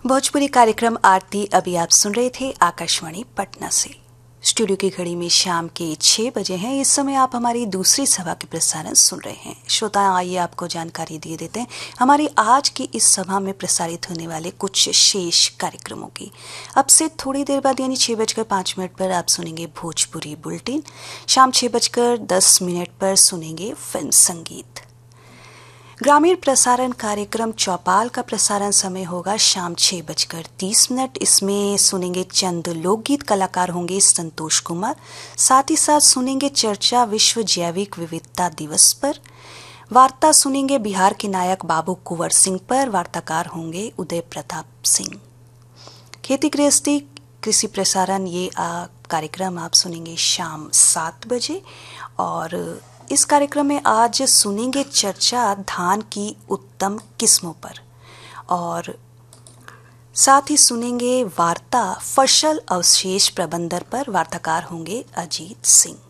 भोजपुरी कार्यक्रम आरती अभी आप सुन रहे थे आकाशवाणी पटना से। स्टूडियो की घड़ी में शाम के 6 बजे हैं। इस समय आप हमारी दूसरी सभा के प्रसारण सुन रहे हैं। श्रोता, आइए आपको जानकारी दे देते हैं हमारी आज की इस सभा में प्रसारित होने वाले कुछ शेष कार्यक्रमों की। अब से थोड़ी देर बाद यानी 6:05 पर आप सुनेंगे भोजपुरी बुलेटिन। शाम 6:10 पर सुनेंगे फिल्म संगीत। ग्रामीण प्रसारण कार्यक्रम चौपाल का प्रसारण समय होगा शाम 6:30। इसमें सुनेंगे चंद लोकगीत। कलाकार होंगे संतोष कुमार। साथ ही साथ सुनेंगे चर्चा विश्व जैविक विविधता दिवस पर। वार्ता सुनेंगे बिहार के नायक बाबू कुंवर सिंह पर। वार्ताकार होंगे उदय प्रताप सिंह। खेती गृहस्थी कृषि प्रसारण ये कार्यक्रम आप सुनेंगे शाम 7 बजे। और इस कार्यक्रम में आज सुनेंगे चर्चा धान की उत्तम किस्मों पर और साथ ही सुनेंगे वार्ता फसल अवशेष प्रबंधन पर। वार्ताकार होंगे अजीत सिंह।